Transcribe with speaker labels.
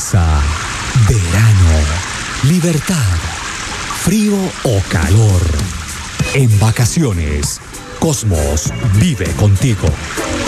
Speaker 1: casa, verano, libertad, frío o calor. En vacaciones, Cosmos vive contigo.